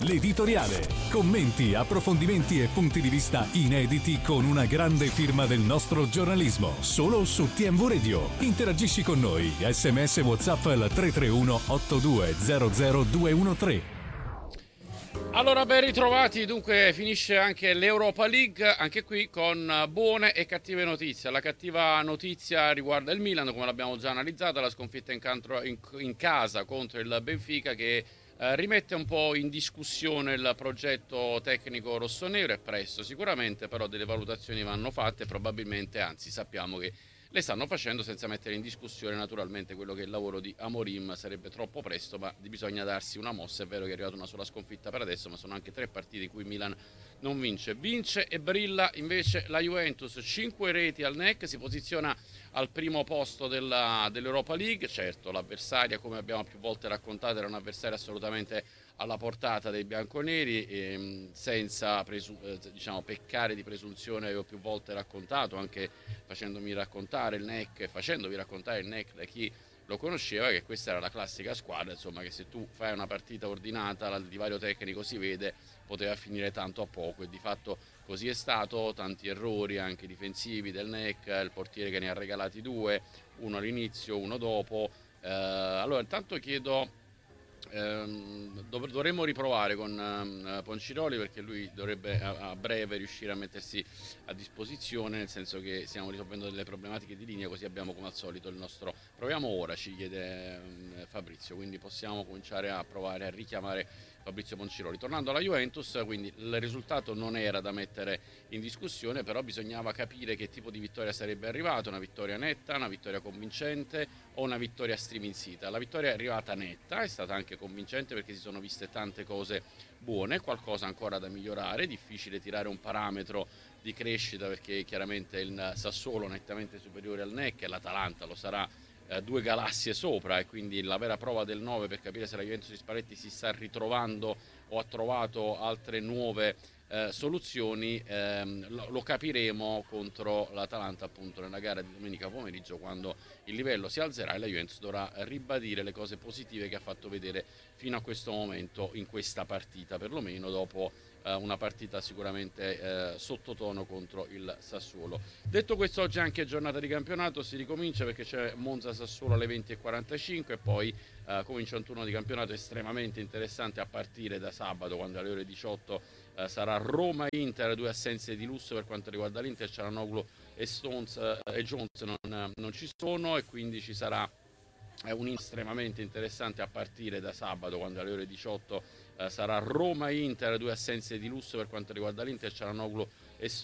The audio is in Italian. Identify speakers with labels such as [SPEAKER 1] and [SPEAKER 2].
[SPEAKER 1] L'editoriale. Commenti, approfondimenti e punti di vista inediti con una grande firma del nostro giornalismo. Solo su TMV Radio. Interagisci con noi. SMS WhatsApp al 331 8200 213.
[SPEAKER 2] Allora, ben ritrovati. Dunque finisce anche l'Europa League, anche qui con buone e cattive notizie. La cattiva notizia riguarda il Milan, come l'abbiamo già analizzata, la sconfitta in casa contro il Benfica, che rimette un po' in discussione il progetto tecnico rossonero. È presto sicuramente, però delle valutazioni vanno fatte, probabilmente, anzi sappiamo che le stanno facendo senza mettere in discussione naturalmente quello che è il lavoro di Amorim. Sarebbe troppo presto, ma bisogna darsi una mossa. È vero che è arrivata una sola sconfitta per adesso, ma sono anche 3 partite in cui Milan non vince. Vince e brilla invece la Juventus, 5 reti al NEC, si posiziona al primo posto dell'Europa League. Certo, l'avversaria, come abbiamo più volte raccontato, era un'avversaria assolutamente alla portata dei bianconeri, senza diciamo, peccare di presunzione. Avevo più volte raccontato, anche facendovi raccontare il NEC da chi lo conosceva, che questa era la classica squadra, insomma, che se tu fai una partita ordinata, il divario tecnico si vede, poteva finire tanto a poco, e di fatto così è stato. Tanti errori anche difensivi del NEC, il portiere che ne ha regalati 2, uno all'inizio, uno dopo. Allora intanto chiedo, dovremmo riprovare con Ponciroli, perché lui dovrebbe a breve riuscire a mettersi a disposizione, nel senso che stiamo risolvendo delle problematiche di linea, così abbiamo come al solito il nostro. Proviamo ora, ci chiede Fabrizio, quindi possiamo cominciare a provare a richiamare Fabrizio Ponciroli. Tornando alla Juventus, quindi il risultato non era da mettere in discussione, però bisognava capire che tipo di vittoria sarebbe arrivata: una vittoria netta, una vittoria convincente o una vittoria striminzita. La vittoria è arrivata netta, è stata anche convincente perché si sono viste tante cose buone, qualcosa ancora da migliorare, difficile tirare un parametro di crescita perché chiaramente il Sassuolo è nettamente superiore al NEC e l'Atalanta lo sarà 2 galassie sopra, e quindi la vera prova del 9 per capire se la Juventus di Spalletti si sta ritrovando o ha trovato altre nuove soluzioni, lo capiremo contro l'Atalanta, appunto, nella gara di domenica pomeriggio, quando il livello si alzerà e la Juventus dovrà ribadire le cose positive che ha fatto vedere fino a questo momento in questa partita, perlomeno dopo una partita sicuramente sottotono contro il Sassuolo. Detto questo, oggi è anche giornata di campionato, si ricomincia perché c'è Monza-Sassuolo alle 20:45 e poi comincia un turno di campionato estremamente interessante a partire da sabato, quando alle ore 18 sarà Roma-Inter, 2 assenze di lusso per quanto riguarda l'Inter. Çalhanoğlu e Stones e Jones non ci sono, e quindi ci sarà un estremamente interessante a partire da sabato, quando alle ore 18 sarà Roma-Inter, 2 assenze di lusso per quanto riguarda l'Inter. Çalhanoğlu e